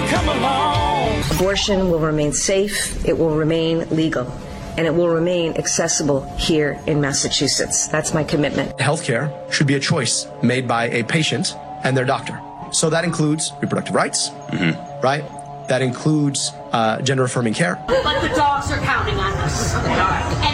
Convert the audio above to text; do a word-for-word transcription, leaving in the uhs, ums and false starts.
come along. Abortion will remain safe, it will remain legal, and it will remain accessible here in Massachusetts. That's my commitment. Healthcare should be a choice made by a patient and their doctor. So that includes reproductive rights, mm-hmm. right? That includes uh, gender-affirming care. But the dogs are counting on us.